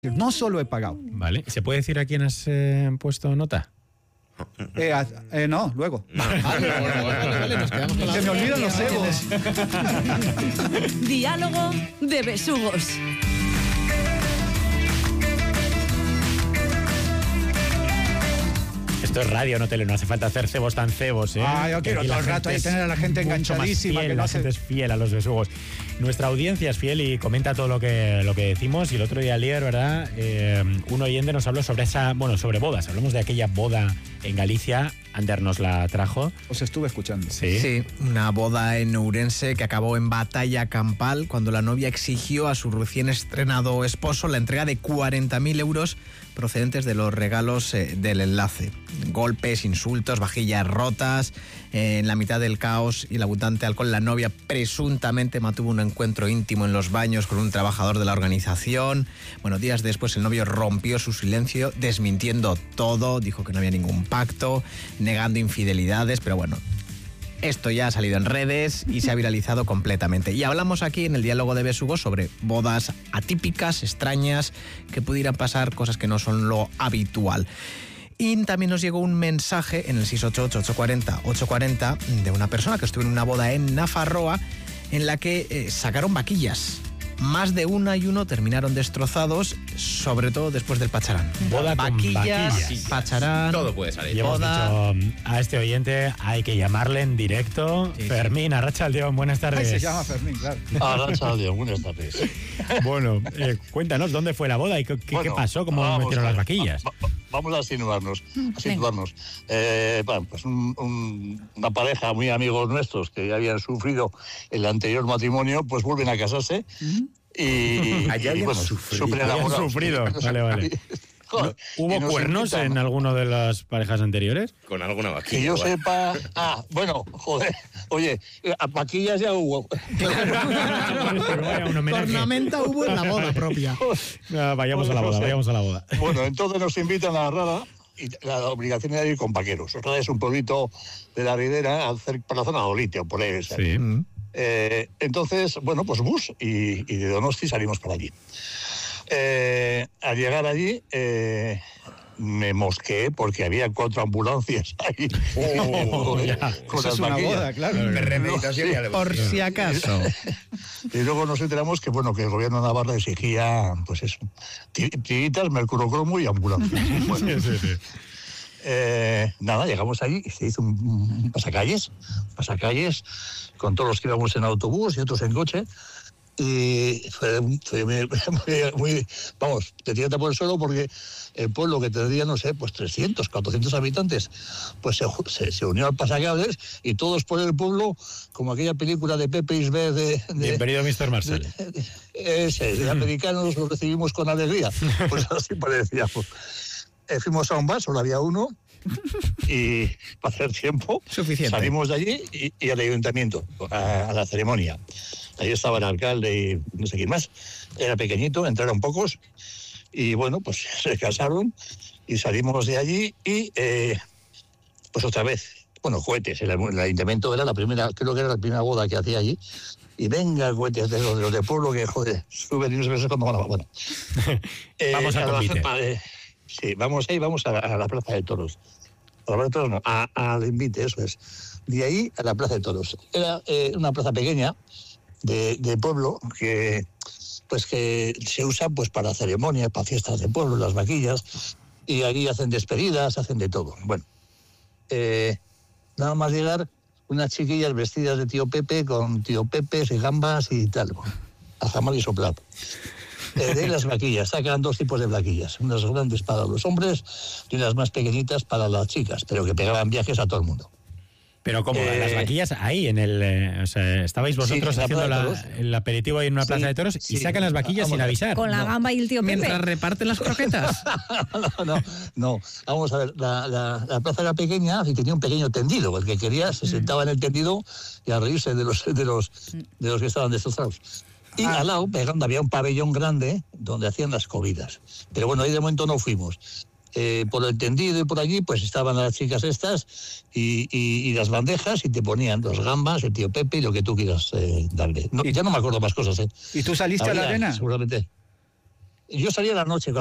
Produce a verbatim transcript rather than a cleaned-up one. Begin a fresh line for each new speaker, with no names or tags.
No solo he pagado.
Vale. ¿Se puede decir a quién has eh, puesto nota?
Eh, eh, no, luego.
No. Vale, vale, vale, vale, nos quedamos con la...
Se me olvidan los egos.
Diálogo de besugos.
Esto es radio, no tele, no hace falta hacer cebos tan cebos, ¿eh?
Ah, yo quiero todo el rato ahí tener a la gente enganchadísima.
Fiel,
que no
la
se...
gente es fiel a los besugos. Nuestra audiencia es fiel y comenta todo lo que, lo que decimos. Y el otro día, ayer, ¿verdad? Eh, un oyente nos habló sobre esa, bueno, sobre bodas. Hablamos de aquella boda en Galicia. Ander nos la trajo.
Os estuve escuchando.
Sí.
Sí, una boda en Ourense que acabó en batalla campal cuando la novia exigió a su recién estrenado esposo la entrega de cuarenta mil euros procedentes de los regalos eh, del enlace. Golpes, insultos, vajillas rotas. Eh, en la mitad del caos y el abundante alcohol, la novia presuntamente mantuvo un encuentro íntimo en los baños con un trabajador de la organización. Bueno, días después el novio rompió su silencio, desmintiendo todo, dijo que no había ningún pacto, negando infidelidades, pero bueno, esto ya ha salido en redes y se ha viralizado completamente. Y hablamos aquí en el diálogo de besugos sobre bodas atípicas, extrañas, que pudieran pasar, cosas que no son lo habitual. Y también nos llegó un mensaje en el seis ocho ocho, ocho cuatro cero, ocho cuatro cero de una persona que estuvo en una boda en Nafarroa en la que eh, sacaron vaquillas. Más de una y uno terminaron destrozados, sobre todo después del pacharán.
Boda con
vaquillas,
vaquillas.
pacharán.
Todo puede salir.
Y hemos
Boda.
dicho a este oyente, hay que llamarle en directo.
Sí, sí.
Fermín, Arratsaldeon, buenas
Ay,
tardes.
se llama Fermín, claro.
Arratsaldeon, buenas tardes.
Bueno, eh, cuéntanos, ¿dónde fue la boda y qué, qué-
Bueno,
qué pasó? ¿Cómo
vamos
metieron
a
las
ver.
vaquillas?
Va- va- vamos a situarnos. A situarnos. Eh, bueno, pues un- un- una pareja muy amigos nuestros que ya habían sufrido el anterior matrimonio, pues vuelven a casarse. Y,
Ah, ya
y,
habían
bueno,
sufrido.
súper
Habían
enamorados.
sufrido, vale, vale.
Joder, y
¿Hubo
nos
cuernos
invitan.
en alguno de las parejas anteriores?
Con alguna vaquilla.
Que yo
igual.
sepa... Ah, bueno, joder. Oye, a vaquillas ya hubo.
Vaya, un homenaje.
Ornamenta hubo en la boda propia.
Ah, vayamos a la boda, vayamos a la boda.
Bueno, entonces nos invitan a la Rada y la obligación era ir con vaqueros. Rada es un pueblito de la Ribera, al cer- por la zona de Olite, o por ahí. ¿sabes?
Sí.
Mm.
Eh, entonces, bueno, pues bus y, y de Donosti salimos para allí. Eh, al llegar allí, eh, me mosqueé porque había cuatro ambulancias ahí.
Oh,
con,
ya.
con
Eso
las
es una
vaquillas.
boda, claro.
De premeditación y
Por
alevoción.
si acaso.
Y luego nos enteramos que, bueno, que el gobierno de Navarra exigía, pues eso, ti- tiritas, mercurocromo y ambulancias. Bueno,
Sí, sí, sí.
Eh, nada, llegamos allí y se hizo un, un pasacalles, pasacalles con todos los que íbamos en autobús y otros en coche. Y fue, fue muy, muy- muy- vamos, te tiras por el suelo porque el pueblo que tendría, no sé, pues trescientos, cuatrocientos habitantes, pues se, ju- se, se unió al pasacalles y todos por el pueblo, como aquella película de Pepe Isbert de... de
Bienvenido, mister Marcel.
ese, de americanos lo recibimos con alegría. Pues así parecíamos. Eh, fuimos a un bar, solo había uno, y para hacer tiempo
Suficiente.
salimos de allí y, y al ayuntamiento, a, a la ceremonia. Ahí estaba el alcalde y no sé quién más. Era pequeñito, entraron pocos y bueno, pues se casaron y salimos de allí y eh, pues otra vez, bueno, cohetes. El, el ayuntamiento era la primera, creo que era la primera boda que hacía allí. Y venga, cohetes de los de, los de pueblo que, joder, suben y no se ve cuando van a... Bueno. Eh,
Vamos al
a la-
convite.
eh, Sí, vamos ahí, vamos a la, a la Plaza de Toros. A la Plaza de Toros no, a- al invite, eso es. De ahí a la Plaza de Toros. Era eh, una plaza pequeña de, de pueblo que pues que se usa pues para ceremonias, para fiestas de pueblo, las vaquillas, y ahí hacen despedidas, hacen de todo. Bueno, eh, nada más llegar, unas chiquillas vestidas de tío Pepe, con tío Pepes y gambas y tal, a jamar y soplar. Eh, de las vaquillas, sacan dos tipos de vaquillas, unas grandes para los hombres y unas más pequeñitas para las chicas, pero que pegaban viajes a todo el mundo.
Pero como
Eh,
las vaquillas ahí en el... eh, o sea, estabais vosotros
Sí, en la
haciendo
Plaza de
la-
Toros.
el aperitivo ahí en una
Sí,
plaza de toros y
sí.
sacan las vaquillas
Vamos
sin
a ver.
avisar.
Con la
No.
gamba y el tío Pepe.
Mientras reparten las croquetas.
no, no, no. Vamos a ver, la, la- la plaza era pequeña y tenía un pequeño tendido. El que quería se sentaba en el tendido y a reírse de los, de los, de los que estaban destrozados. Y al lado, pegando, había un pabellón grande donde hacían las comidas. Pero bueno, ahí de momento no fuimos. Eh, por el tendido y por allí, pues estaban las chicas estas y, y- y las bandejas y te ponían los gambas, el tío Pepe y lo que tú quieras eh, darle. No, ya no me acuerdo más cosas, ¿eh?
¿Y tú saliste a la
Había,
arena?
Seguramente. yo salía a la noche